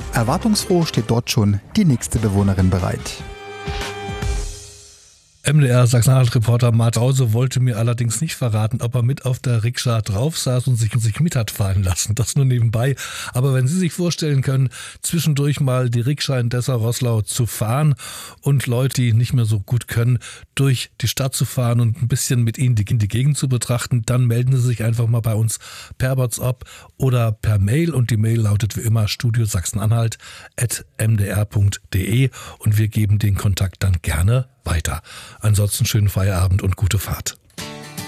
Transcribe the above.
Erwartungsfroh steht dort schon die nächste Bewohnerin bereit. MDR Sachsen-Anhalt-Reporter Mart Krause wollte mir allerdings nicht verraten, ob er mit auf der Rikscha drauf saß und sich mit hat fahren lassen. Das nur nebenbei. Aber wenn Sie sich vorstellen können, zwischendurch mal die Rikscha in Dessau-Roßlau zu fahren und Leute, die nicht mehr so gut können, durch die Stadt zu fahren und ein bisschen mit ihnen die Gegend zu betrachten, dann melden Sie sich einfach mal bei uns per WhatsApp oder per Mail. Und die Mail lautet wie immer studiosachsenanhalt@mdr.de und wir geben den Kontakt dann gerne weiter. Ansonsten schönen Feierabend und gute Fahrt.